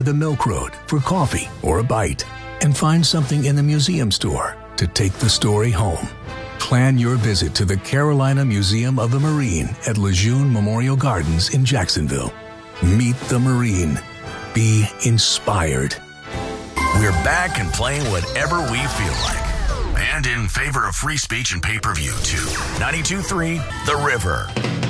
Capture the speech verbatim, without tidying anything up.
the Milk Road for coffee or a bite, and find something in the museum store to take the story home. Plan your visit to the Carolina Museum of the Marine at Lejeune Memorial Gardens in Jacksonville. Meet the Marine. Be inspired. We're back and playing whatever we feel like. And in favor of free speech and pay-per-view, too. ninety-two point three The River.